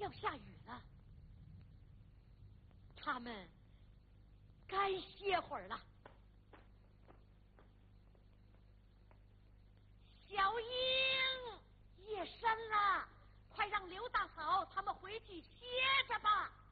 要下雨了，他们该歇会儿了。小英，夜深了，快让刘大嫂他们回去歇着吧。